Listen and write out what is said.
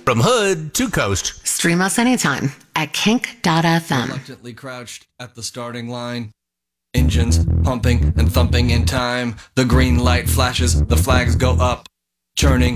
From hood to coast. Stream us anytime at kink.fm. Reluctantly crouched at the starting line. Engines pumping and thumping in time. The green light flashes, the flags go up. Churning